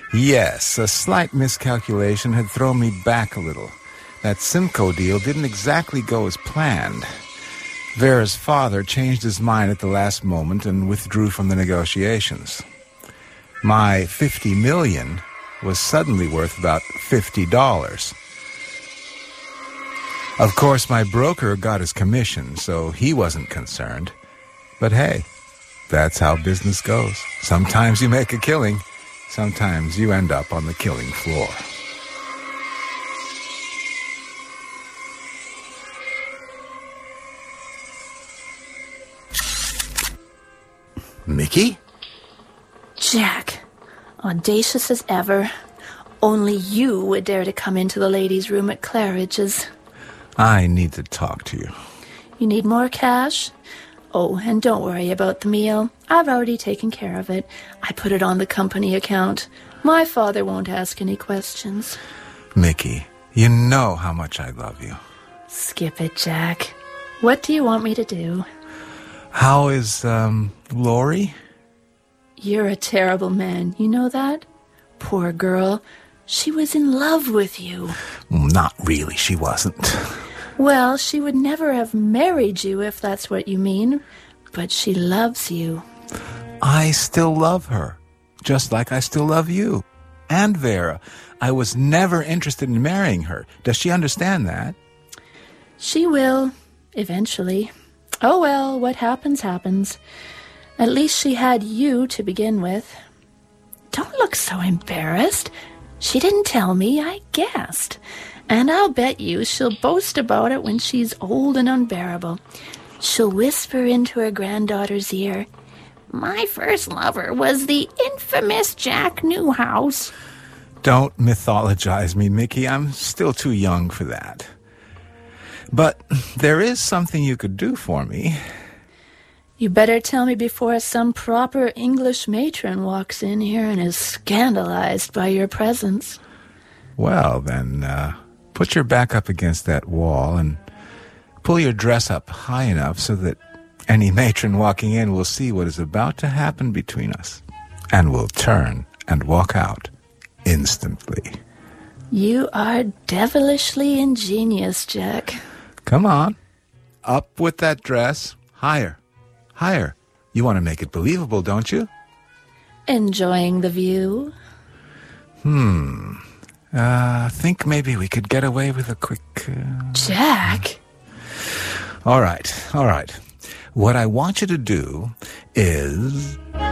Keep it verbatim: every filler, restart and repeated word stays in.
Yes, a slight miscalculation had thrown me back a little. That Simcoe deal didn't exactly go as planned. Vera's father changed his mind at the last moment and withdrew from the negotiations. My fifty million dollars was suddenly worth about fifty dollars. Of course, my broker got his commission, so he wasn't concerned. But hey, that's how business goes. Sometimes you make a killing, sometimes you end up on the killing floor. Mickey? Jack, audacious as ever. Only you would dare to come into the ladies' room at Claridge's. I need to talk to you. You need more cash? Oh, and don't worry about the meal. I've already taken care of it. I put it on the company account. My father won't ask any questions. Mickey, you know how much I love you. Skip it, Jack. What do you want me to do? How is, um, Lori? You're a terrible man, you know that? Poor girl. She was in love with you. Not really, she wasn't. Well, she would never have married you if that's what you mean. But she loves you. I still love her, just like I still love you. And Vera. I was never interested in marrying her. Does she understand that? She will, eventually. Oh well, what happens, happens. At least she had you to begin with. Don't look so embarrassed. She didn't tell me, I guessed. And I'll bet you she'll boast about it when she's old and unbearable. She'll whisper into her granddaughter's ear, "My first lover was the infamous Jack Newhouse." Don't mythologize me, Mickey. I'm still too young for that. But there is something you could do for me. You better tell me before some proper English matron walks in here and is scandalized by your presence. Well, then, uh, put your back up against that wall and pull your dress up high enough so that any matron walking in will see what is about to happen between us and will turn and walk out instantly. You are devilishly ingenious, Jack. Come on. Up with that dress. Higher. Higher. You want to make it believable, don't you? Enjoying the view? Hmm. Uh, think maybe we could get away with a quick... Uh... Jack? All right, all right. What I want you to do is...